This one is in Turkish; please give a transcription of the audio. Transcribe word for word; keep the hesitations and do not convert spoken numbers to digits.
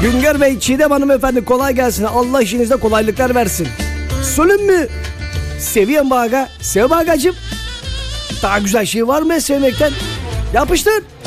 Güngör Bey, Çiğdem hanımefendi kolay gelsin. Allah işinizde kolaylıklar versin. Sölüm mü? Seviyorum baga. Sev bagacım. Daha güzel şey var mı sevmekten? Yapıştır.